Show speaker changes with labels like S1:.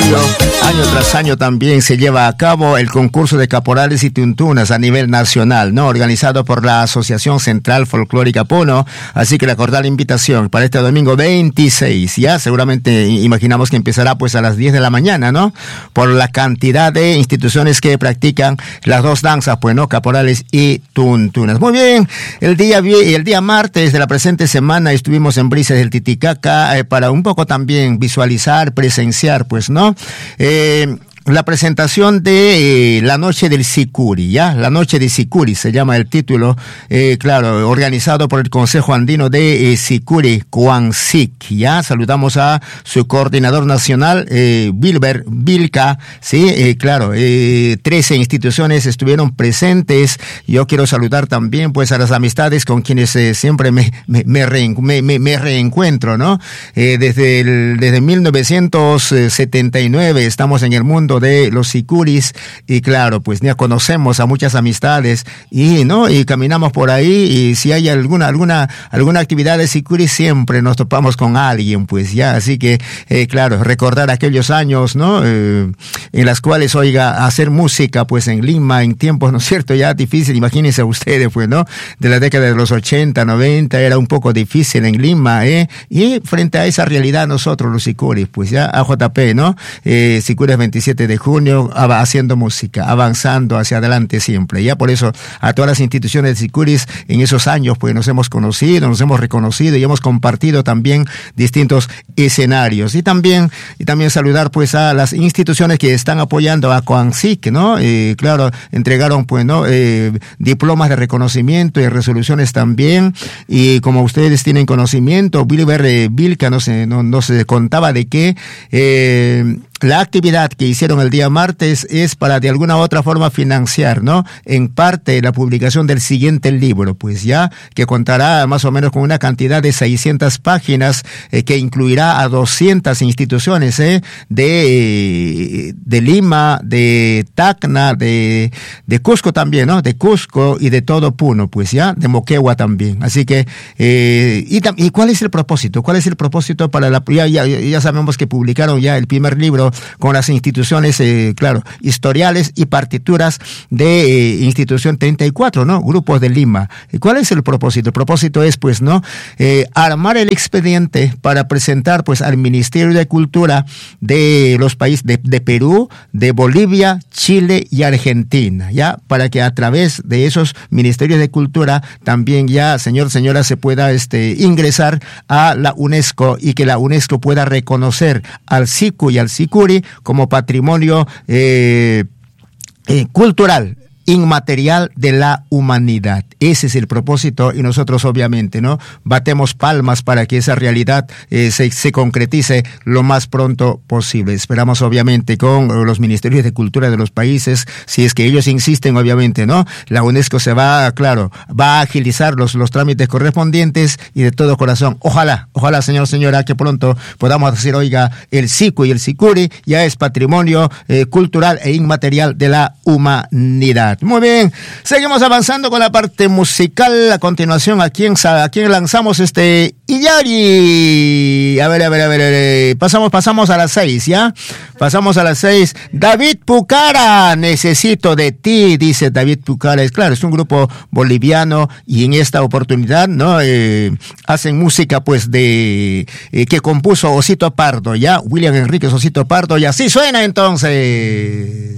S1: julio, año tras año también se lleva a cabo el concurso de caporales y tuntunas a nivel nacional, ¿no? Organizado por la Asociación Central Folclórica Puno. Así que la cordial invitación para este domingo 26, ya seguramente imaginamos que empezará pues a las 10 de la mañana, ¿no? Por la cantidad de instituciones que practican las dos danzas, pues, ¿no? Caporales y tuntunas. Muy bien, el día martes de la presente semana estuvimos en Brisas del Titicaca para un poco también visualizar, presenciar, pues, ¿no? La presentación de la Noche del Sicuri, ¿ya? La Noche de Sicuri se llama el título, claro, organizado por el Consejo Andino de Sicuri, Coancic, ¿ya? Saludamos a su coordinador nacional, Wilber Vilca, ¿sí? Claro, 13 instituciones estuvieron presentes. Yo quiero saludar también, pues, a las amistades con quienes siempre me reencuentro, ¿no? Desde 1979 estamos en el mundo de los sicuris y claro, pues ya conocemos a muchas amistades y caminamos por ahí y si hay alguna actividad de sicuris siempre nos topamos con alguien, pues ya, así que claro, recordar aquellos años, ¿no? En las cuales, oiga, hacer música pues en Lima en tiempos, ¿no es cierto? Ya difícil, imagínense ustedes, pues, ¿no? De la década de los 80, 90 era un poco difícil en Lima, y frente a esa realidad nosotros los sicuris, pues ya AJP, ¿no? Sicuris 27 de junio, haciendo música, avanzando hacia adelante siempre. Ya por eso a todas las instituciones de sicuris en esos años pues nos hemos conocido, nos hemos reconocido y hemos compartido también distintos escenarios. Y también saludar pues a las instituciones que están apoyando a Coancic, ¿no? Claro, entregaron pues, ¿no? Diplomas de reconocimiento y resoluciones también. Y como ustedes tienen conocimiento, Wilber Vilca nos contaba de que la actividad que hicieron el día martes es para de alguna u otra forma financiar, ¿no? En parte la publicación del siguiente libro, pues ya, que contará más o menos con una cantidad de 600 páginas que incluirá a 200 instituciones de Lima, de Tacna, de Cusco también, ¿no? De Cusco y de todo Puno, pues ya, de Moquegua también. Así que, ¿y cuál es el propósito? ¿Cuál es el propósito para ya sabemos que publicaron ya el primer libro con las instituciones, claro, historiales y partituras de institución 34, ¿no? Grupos de Lima. ¿Cuál es el propósito? El propósito es, pues, ¿no? Armar el expediente para presentar, pues, al Ministerio de Cultura de los países de Perú, de Bolivia, Chile y Argentina, ¿ya? Para que a través de esos ministerios de cultura también ya, señora, se pueda ingresar a la UNESCO y que la UNESCO pueda reconocer al sicu y al sicuri como patrimonio cultural inmaterial de la humanidad. Ese es el propósito y nosotros obviamente, ¿no? Batemos palmas para que esa realidad se concretice lo más pronto posible. Esperamos obviamente con los ministerios de cultura de los países, si es que ellos insisten obviamente, ¿no? La UNESCO va a agilizar los trámites correspondientes y de todo corazón. Ojalá, señora, que pronto podamos decir, oiga, el sicu y el sicuri ya es patrimonio cultural e inmaterial de la humanidad. Muy bien, seguimos avanzando con la parte musical. A continuación, ¿a quién lanzamos Iyari? A ver. Pasamos a las 6, ¿ya? Pasamos a las 6. David Pucara, necesito de ti, dice David Pucara. Claro, es un grupo boliviano y en esta oportunidad, ¿no? Hacen música, pues, que compuso Osito Pardo, ¿ya? William Enríquez Osito Pardo, y así suena entonces.